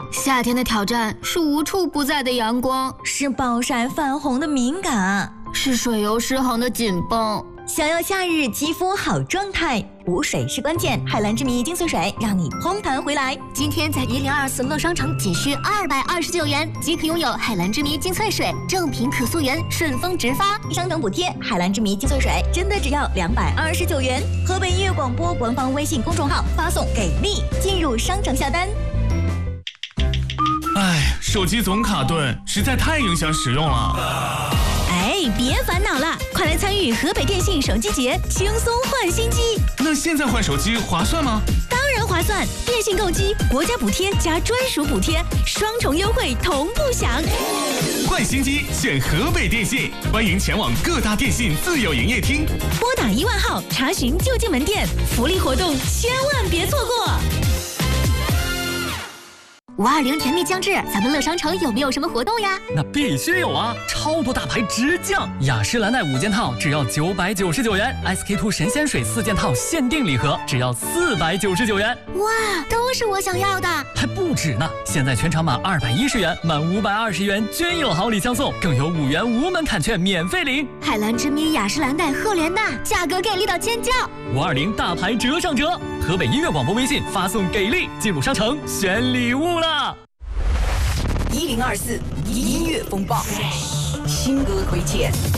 夏天的挑战是无处不在的阳光， 是暴晒泛红的敏感， 是水油失衡的紧绷。 想要夏日肌肤好状态，补水是关键。海蓝之谜精粹水让你嘭弹回来。 今天在1024乐商城仅需229元即可拥有海蓝之谜精粹水，正品可溯源，顺丰直发， 商城补贴。海蓝之谜精粹水真的只要229元。河北音乐广播官方微信公众号发送给力，进入商城下单。 哎，手机总卡顿，实在太影响使用了。 别烦恼了，快来参与河北电信手机节，轻松换新机。 那现在换手机划算吗？ 当然划算，电信购机，国家补贴加专属补贴，双重优惠同步享。 换新机选河北电信，欢迎前往各大电信自有营业厅， 拨打1万号查询就近门店，福利活动千万别错过。 520甜蜜将至，咱们乐商城有没有什么活动呀？ 那必须有啊！超多大牌直降，雅诗兰黛5件套只要999元 ，SK2 神仙水4件套限定礼盒只要499元。 哇，都是我想要的！ 还不止呢！现在全场满210元，满520元均有好礼相送，更有5元无门槛券免费领。 海蓝之谜、雅诗兰黛、赫莲娜，价格给力到尖叫 ！520大牌折上折，河北音乐广播微信发送给力，进入商城选礼物了。 1024音乐风暴，新歌推荐。